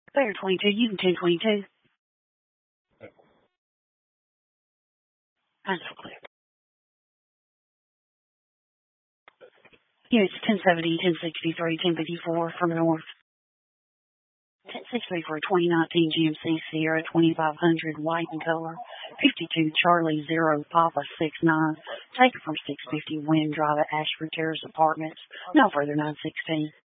Player 22, Unit 1022. Answer clear. Units 1070, 1063, 1054 from the north. 1063 for a 2019 GMC Sierra 2500 white in color. 52 Charlie 0 Papa 69. Taken from 650 Wind Drive at Ashford Terrace Apartments. No further 916.